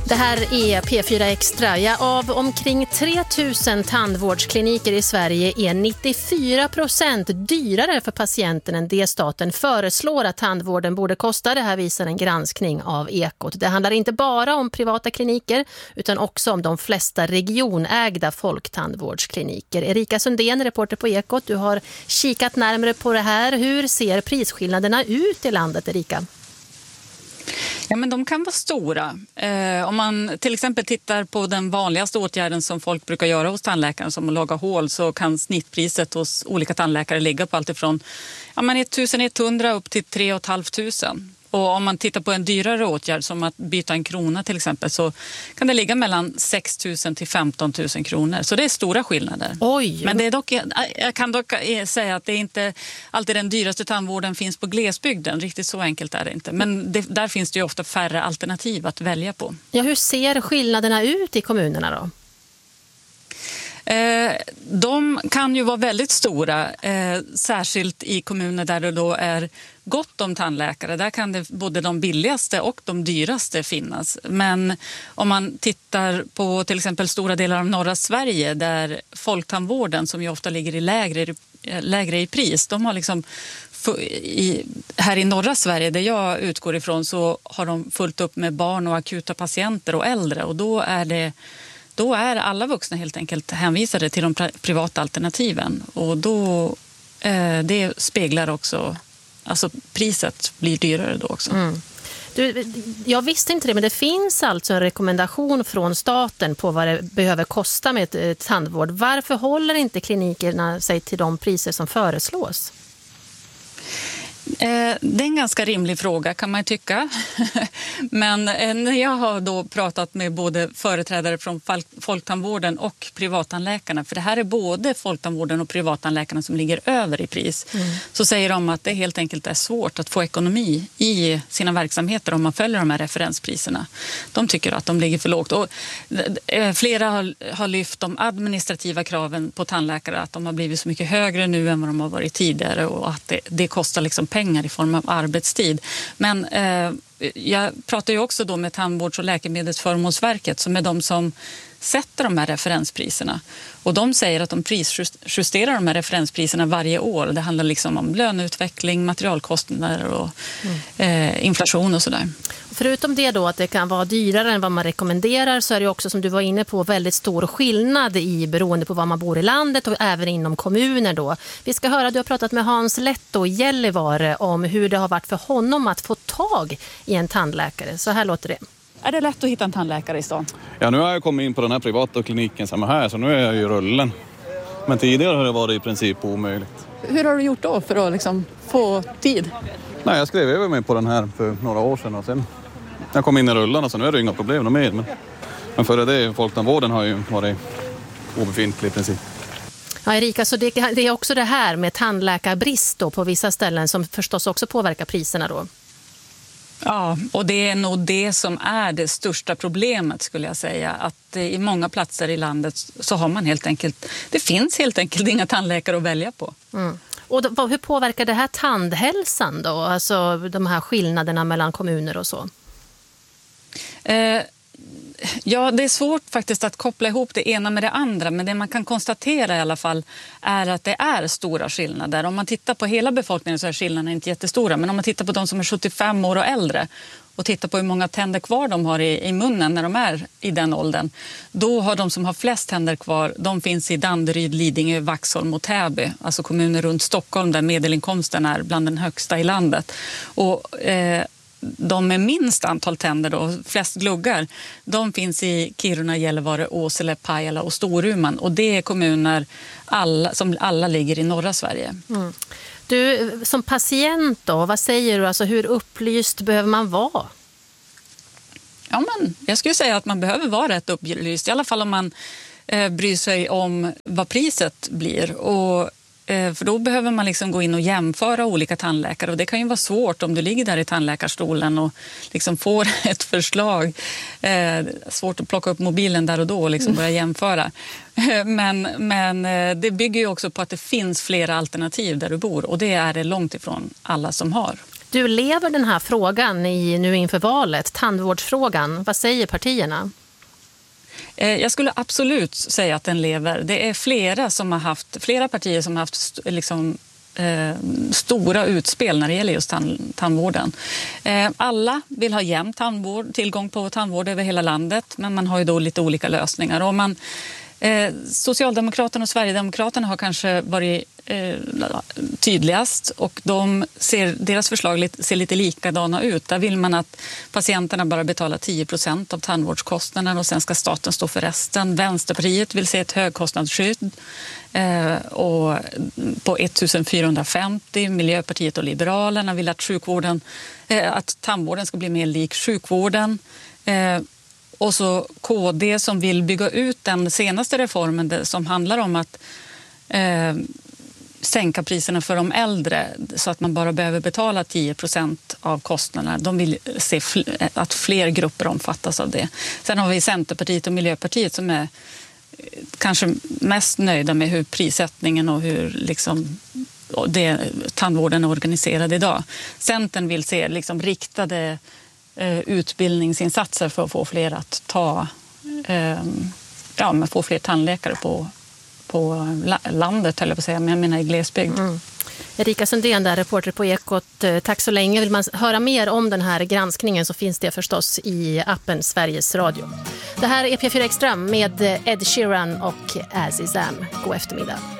Det här är P4 Extra. Ja, av omkring 3 000 tandvårdskliniker i Sverige är 94% dyrare för patienten än det staten föreslår att tandvården borde kosta. Det här visar en granskning av Ekot. Det handlar inte bara om privata kliniker utan också om de flesta regionägda folktandvårdskliniker. Erika Sundén, reporter på Ekot, du har kikat närmare på det här. Hur ser prisskillnaderna ut i landet, Erika? Ja, men de kan vara stora. Om man till exempel tittar på den vanligaste åtgärden som folk brukar göra hos tandläkaren, som att laga hål, så kan snittpriset hos olika tandläkare ligga på allt ifrån 1100 upp till 3 500. Och om man tittar på en dyrare åtgärd som att byta en krona till exempel, så kan det ligga mellan 6 000 till 15 000 kronor. Så det är stora skillnader. Oj. Men det är dock, jag kan dock säga att det är inte alltid den dyraste tandvården finns på glesbygden. Riktigt så enkelt är det inte. Men där finns det ju ofta färre alternativ att välja på. Ja, hur ser skillnaderna ut i kommunerna då? De kan ju vara väldigt stora, särskilt i kommuner där det då är gott om tandläkare. Där kan det både de billigaste och de dyraste finnas. Men om man tittar på till exempel stora delar av norra Sverige, där folktandvården, som ju ofta ligger i lägre i pris, de har liksom här i norra Sverige, där jag utgår ifrån, så har de fullt upp med barn och akuta patienter och äldre, och då är alla vuxna helt enkelt hänvisade till de privata alternativen, och då det speglar också, alltså priset blir dyrare då också. Mm. Jag visste inte det, men det finns alltså en rekommendation från staten på vad det behöver kosta med tandvård. Varför håller inte klinikerna sig till de priser som föreslås? Det är en ganska rimlig fråga, kan man tycka. Men när jag har då pratat med både företrädare från folktandvården och privattandläkarna, för det här är både folktandvården och privattandläkarna som ligger över i pris, så säger de att det helt enkelt är svårt att få ekonomi i sina verksamheter om man följer de här referenspriserna. De tycker att de ligger för lågt. Och flera har lyft de administrativa kraven på tandläkare, att de har blivit så mycket högre nu än vad de har varit tidigare, och att det kostar liksom pengar i form av arbetstid. Men jag pratar ju också då med Tandvårds- och läkemedelsförmånsverket, som är de som sätter de här referenspriserna. Och de säger att de prisjusterar de här referenspriserna varje år. Det handlar liksom om löneutveckling, materialkostnader och inflation och sådär. Förutom det då, att det kan vara dyrare än vad man rekommenderar, så är det också, som du var inne på, väldigt stor skillnad beroende på var man bor i landet och även inom kommuner då. Vi ska höra, du har pratat med Hans Letto i Gällivare om hur det har varit för honom att få tag i en tandläkare. Så här låter det. Är det lätt att hitta en tandläkare i stan? Ja, nu har jag kommit in på den här privata kliniken som är här, så nu är jag ju i rullen. Men tidigare har det varit i princip omöjligt. Hur har du gjort då för att liksom få tid? Nej, jag skrev över mig på den här för några år sedan, och sen jag kom in i rullarna, så nu är det inga problem med. Men före det, folktandvården har ju varit obefintlig i princip. Ja, Erika, så det är också det här med tandläkarbrist då på vissa ställen som förstås också påverkar priserna då? Ja, och det är nog det som är det största problemet, skulle jag säga. Att i många platser i landet så har man det finns helt enkelt inga tandläkare att välja på. Mm. Och hur påverkar det här tandhälsan då? Alltså de här skillnaderna mellan kommuner och så? Ja, det är svårt faktiskt att koppla ihop det ena med det andra, men det man kan konstatera i alla fall är att det är stora skillnader. Om man tittar på hela befolkningen så är skillnaderna inte jättestora, men om man tittar på de som är 75 år och äldre och tittar på hur många tänder kvar de har i munnen när de är i den åldern, då har de som har flest tänder kvar, de finns i Danderyd, Lidingö, Vaxholm och Täby, alltså kommuner runt Stockholm där medelinkomsten är bland den högsta i landet. Och de med minst antal tänder då, flest gluggar, de finns i Kiruna, Gällivare, Åsele, Pajala och Storuman, och det är kommuner som alla ligger i norra Sverige. Mm. Du, som patient då, vad säger du? Alltså, hur upplyst behöver man vara? Ja, men jag skulle säga att man behöver vara rätt upplyst, i alla fall om man bryr sig om vad priset blir. Och för då behöver man liksom gå in och jämföra olika tandläkare, och det kan ju vara svårt om du ligger där i tandläkarstolen och liksom får ett förslag. Svårt att plocka upp mobilen där och då och liksom börja jämföra. Men det bygger ju också på att det finns flera alternativ där du bor, och det är det långt ifrån alla som har. Du, lever den här frågan nu inför valet, tandvårdsfrågan? Vad säger partierna? Jag skulle absolut säga att den lever. Det är flera partier som har haft liksom, stora utspel när det gäller just tandvården. Alla vill ha jämn tillgång på tandvård över hela landet, men man har ju då lite olika lösningar. Och Socialdemokraterna och Sverigedemokraterna har kanske varit tydligast, och deras förslag ser lite likadana ut. Där vill man att patienterna bara betalar 10% av tandvårdskostnaden och sen ska staten stå för resten. Vänsterpartiet vill se ett högkostnadsskydd och på 1450. Miljöpartiet och Liberalerna vill att tandvården ska bli mer lik sjukvården. Och så KD som vill bygga ut den senaste reformen som handlar om att sänka priserna för de äldre så att man bara behöver betala 10% av kostnaderna. De vill se att fler grupper omfattas av det. Sen har vi Centerpartiet och Miljöpartiet som är kanske mest nöjda med hur prissättningen och hur liksom tandvården är organiserad idag. Centern vill se liksom riktade utbildningsinsatser för att få fler att få fler tandläkare på landet, eller på säga, men jag menar i glesbygd. Erika Sundén där, reporter på Ekot. Tack så länge. Vill man höra mer om den här granskningen så finns det förstås i appen Sveriges Radio. Det här är P4 Extra med Ed Sheeran och Azizam. God eftermiddag.